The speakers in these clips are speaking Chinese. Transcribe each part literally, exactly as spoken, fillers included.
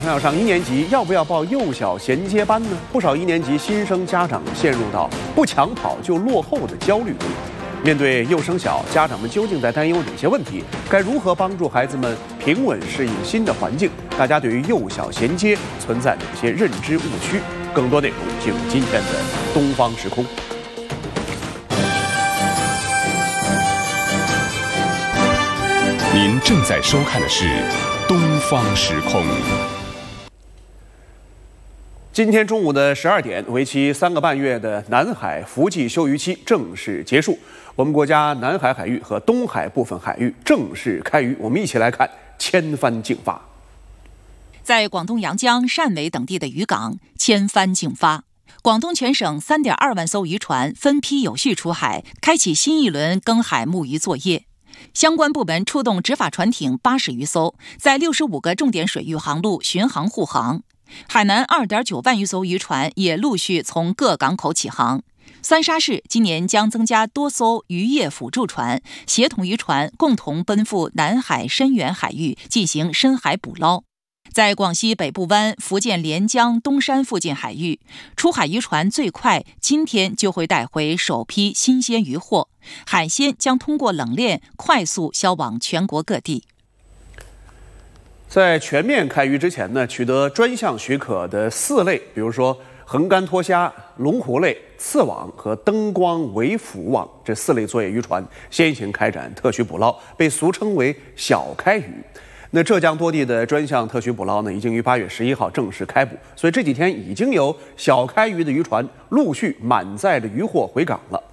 要上一年级，要不要报幼小衔接班呢？不少一年级新生家长陷入到不抢跑就落后的焦虑中。面对幼升小，家长们究竟在担忧哪些问题？该如何帮助孩子们平稳适应新的环境？大家对于幼小衔接存在哪些认知误区？更多内容进入今天的东方时空。 您正在收看的是东方时空。 今天中午的十二点，为期三个半月的南海伏季休渔期正式结束。我们国家南海海域和东海部分海域正式开渔。我们一起来看千帆竞发。 在广东阳江、汕尾等地的渔港，千帆竞发。广东全省 三点二万艘渔船分批有序出海，开启新一轮耕海牧渔作业。相关部门出动执法船艇八十余艘，在六十五个重点水域航路巡航护航。海南 二点九万余艘渔船也陆续从各港口起航。三沙市今年将增加多艘渔业辅助船，协同渔船共同奔赴南海深远海域进行深海捕捞。在广西北部湾、福建连江、东山附近海域，出海渔船最快今天就会带回首批新鲜渔获，海鲜将通过冷链快速销往全国各地。 在全面开渔之前呢，取得专项许可的四类，比如说横竿脱虾、龙虎类、刺网和灯光围捕网这四类作业渔船先行开展特许捕捞，被俗称为小开渔。那浙江多地的专项特许捕捞呢，已经于八月十一号正式开捕，所以这几天已经有小开渔的渔船陆续满载着渔获回港了。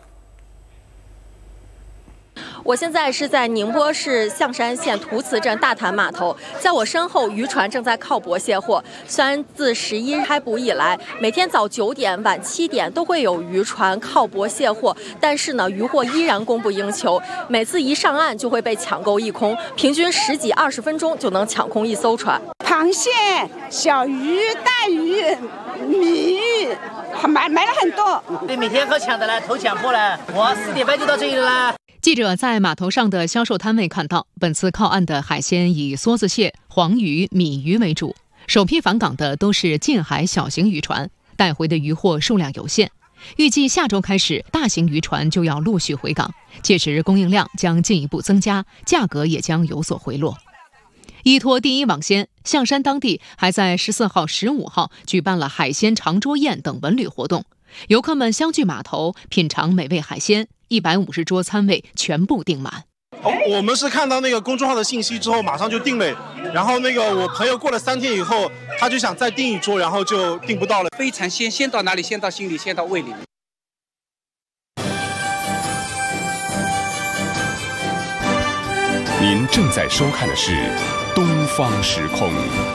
我现在是在宁波市象山县图祠镇大潭码头，在我身后渔船正在靠泊卸货。虽然自十一开捕以来，每天早九点、晚七点都会有渔船靠泊卸货，但是呢，渔获依然供不应求。每次一上岸就会被抢购一空，平均十几二十分钟就能抢空一艘船。 螃蟹、小鱼、大鱼、米鱼，买买了很多。 对，每天可抢的了，头抢破了。我四点半就到这里了。 记者在码头上的销售摊位看到，本次靠岸的海鲜以梭子蟹、黄鱼、米鱼为主。首批返港的都是近海小型渔船，带回的渔获数量有限。预计下周开始，大型渔船就要陆续回港，届时供应量将进一步增加，价格也将有所回落。依托第一网先，象山当地还在十四号、十五号举办了海鲜长桌宴等文旅活动，游客们相聚码头，品尝美味海鲜。一百五十桌餐位全部订满。 我们是看到那个公众号的信息之后，马上就订了。然后那个我朋友过了三天以后，他就想再订一桌，然后就订不到了。 非常鲜，鲜到哪里？鲜到心里，鲜到胃里。 您正在收看的是东方时空。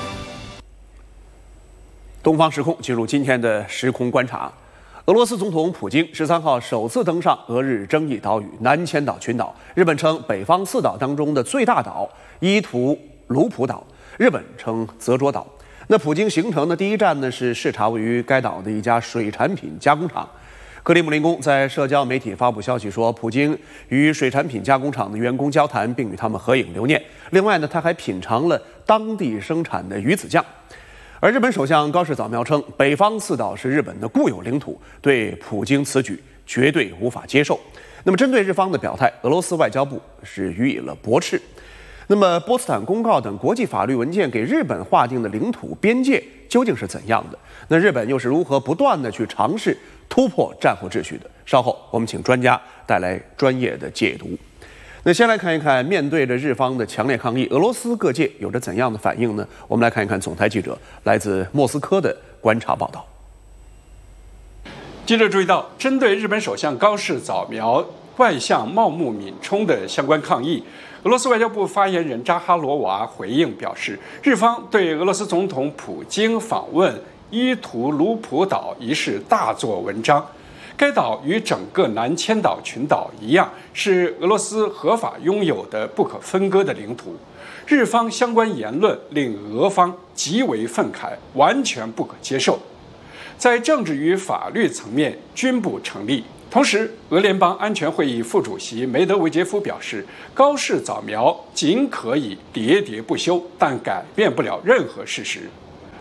东方时空进入今天的时空观察。俄罗斯总统普京十三号首次登上俄日争议岛屿南千岛群岛，日本称北方四岛当中的最大岛伊图卢普岛，日本称泽卓岛。那普京行程的第一站呢是视察位于该岛的一家水产品加工厂。克里姆林宫在社交媒体发布消息说，普京与水产品加工厂的员工交谈，并与他们合影留念。另外呢，他还品尝了当地生产的鱼子酱。而日本首相高市早苗称，北方四岛是日本的固有领土，对普京此举绝对无法接受。那么，针对日方的表态，俄罗斯外交部是予以了驳斥。那么，波茨坦公告等国际法律文件给日本划定的领土边界究竟是怎样的？那日本又是如何不断的去尝试突破战后秩序的？稍后我们请专家带来专业的解读。那先来看一看，面对着日方的强烈抗议，俄罗斯各界有着怎样的反应呢？我们来看一看总台记者来自莫斯科的观察报道。 记者注意到，针对日本首相高市早苗、外相茂木敏充的相关抗议，俄罗斯外交部发言人扎哈罗娃回应表示，日方对俄罗斯总统普京访问伊图卢普岛一事大做文章。该岛与整个南千岛群岛一样，是俄罗斯合法拥有的不可分割的领土。日方相关言论令俄方极为愤慨，完全不可接受。在政治与法律层面均不成立。同时，俄联邦安全会议副主席梅德韦杰夫表示，高市早苗仅可以喋喋不休，但改变不了任何事实。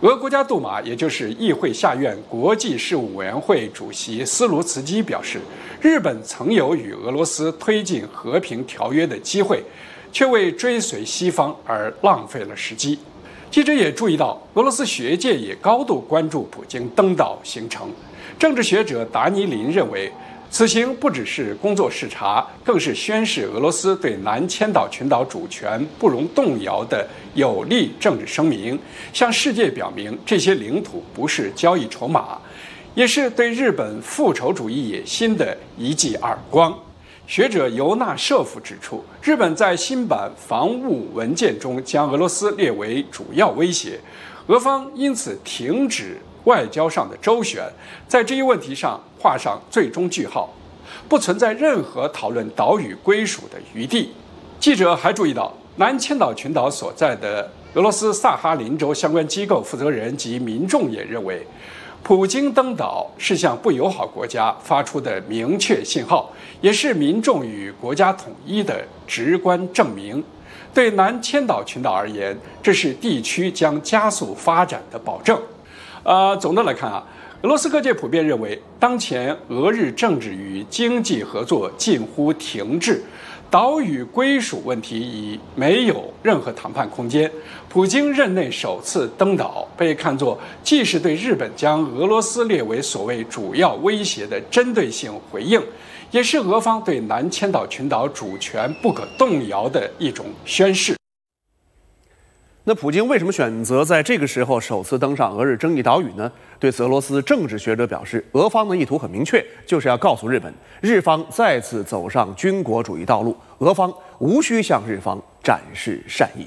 俄国家杜马，也就是议会下院国际事务委员会主席斯卢茨基表示，日本曾有与俄罗斯推进和平条约的机会，却为追随西方而浪费了时机。记者也注意到，俄罗斯学界也高度关注普京登岛行程。政治学者达尼林认为，此行不只是工作视察，更是宣示俄罗斯对南千岛群岛主权不容动摇的有力政治声明，向世界表明这些领土不是交易筹码，也是对日本复仇主义野心的一记耳光。学者尤纳舍夫指出，日本在新版防务文件中将俄罗斯列为主要威胁，俄方因此停止外交上的周旋，在这一问题上画上最终句号，不存在任何讨论岛屿归属的余地。记者还注意到，南千岛群岛所在的俄罗斯萨哈林州相关机构负责人及民众也认为，普京登岛是向不友好国家发出的明确信号，也是民众与国家统一的直观证明。对南千岛群岛而言，这是地区将加速发展的保证。呃，总的来看啊，俄罗斯各界普遍认为，当前俄日政治与经济合作近乎停滞，岛屿归属问题已没有任何谈判空间。普京任内首次登岛，被看作既是对日本将俄罗斯列为所谓主要威胁的针对性回应，也是俄方对南千岛群岛主权不可动摇的一种宣示。 那普京为什么选择在这个时候首次登上俄日争议岛屿呢？对此，俄罗斯政治学者表示，俄方的意图很明确，就是要告诉日本，日方再次走上军国主义道路，俄方无需向日方展示善意。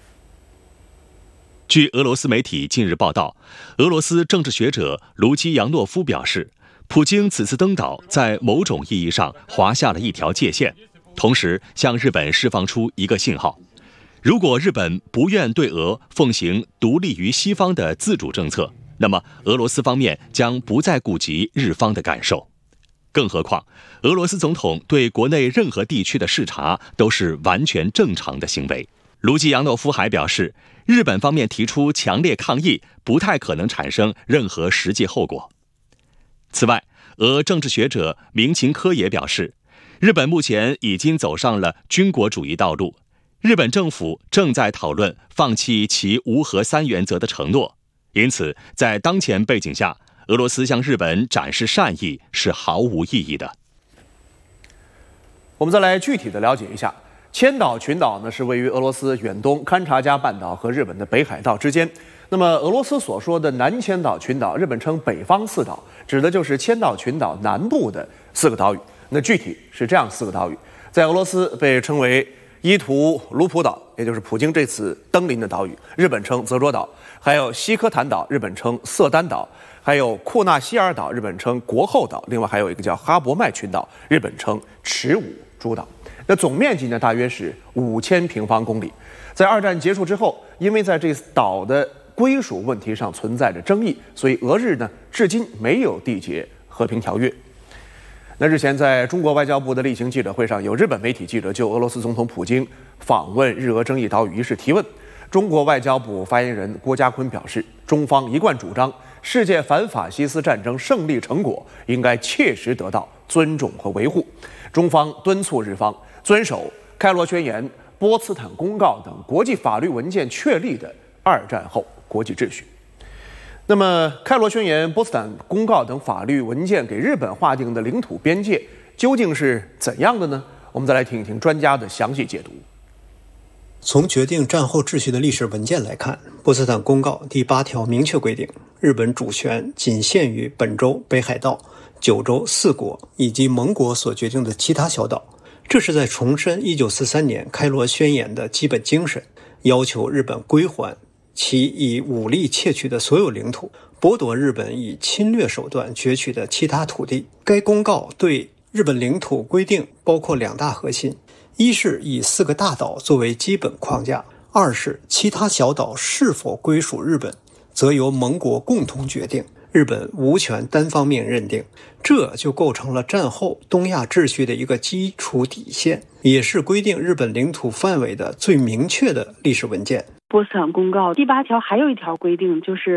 据俄罗斯媒体近日报道，俄罗斯政治学者卢基扬诺夫表示，普京此次登岛在某种意义上划下了一条界限，同时向日本释放出一个信号。如果日本不愿对俄奉行独立于西方的自主政策，那么俄罗斯方面将不再顾及日方的感受。更何况，俄罗斯总统对国内任何地区的视察都是完全正常的行为。卢基扬诺夫还表示，日本方面提出强烈抗议，不太可能产生任何实际后果。此外，俄政治学者明琴科也表示，日本目前已经走上了军国主义道路。日本政府正在讨论放弃其无核三原则的承诺，因此在当前背景下，俄罗斯向日本展示善意是毫无意义的。 我们再来具体的了解一下，千岛群岛呢是位于俄罗斯远东勘察加半岛和日本的北海道之间。那么俄罗斯所说的南千岛群岛，日本称北方四岛，指的就是千岛群岛南部的四个岛屿。那具体是这样四个岛屿，在俄罗斯被称为伊图卢普岛，也就是普京这次登临的岛屿，日本称泽卓岛；还有西科坦岛，日本称色丹岛；还有库纳希尔岛，日本称国后岛；另外还有一个叫哈伯麦群岛，日本称池武诸岛。那总面积呢，大约是五千平方公里。在二战结束之后，因为在这岛的归属问题上存在着争议，所以俄日呢至今没有缔结和平条约。那日前，在中国外交部的例行记者会上，有日本媒体记者就俄罗斯总统普京访问日俄争议岛屿一事提问。中国外交部发言人郭家坤表示，中方一贯主张，世界反法西斯战争胜利成果应该切实得到尊重和维护。中方敦促日方遵守开罗宣言、波茨坦公告等国际法律文件确立的二战后国际秩序。那么，开罗宣言、波茨坦公告等法律文件给日本划定的领土边界究竟是怎样的呢？我们再来听一听专家的详细解读。 从决定战后秩序的历史文件来看，波茨坦公告第八条明确规定，日本主权仅限于本州、北海道、九州四国以及盟国所决定的其他小岛。这是在重申一九四三年开罗宣言的基本精神，要求日本归还其以武力窃取的所有领土，剥夺日本以侵略手段攫取的其他土地。该公告对日本领土规定包括两大核心，一是以四个大岛作为基本框架，二是其他小岛是否归属日本，则由盟国共同决定，日本无权单方面认定。这就构成了战后东亚秩序的一个基础底线，也是规定日本领土范围的最明确的历史文件。 波茨坦公告第八条还有一条规定，就是